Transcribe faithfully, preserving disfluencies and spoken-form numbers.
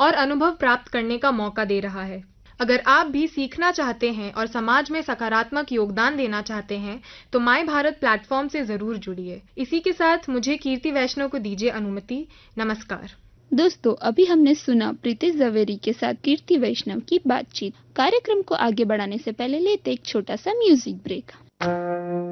और अनुभव प्राप्त करने का मौका दे रहा है। अगर आप भी सीखना चाहते हैं और समाज में सकारात्मक योगदान देना चाहते हैं तो माय भारत प्लेटफॉर्म से जरूर जुड़िए। इसी के साथ मुझे कीर्ति वैष्णव को दीजिए अनुमति। नमस्कार। दोस्तों, अभी हमने सुना प्रीति जवेरी के साथ कीर्ति वैष्णव की बातचीत। कार्यक्रम को आगे बढ़ाने से पहले लेते एक छोटा सा म्यूजिक ब्रेक।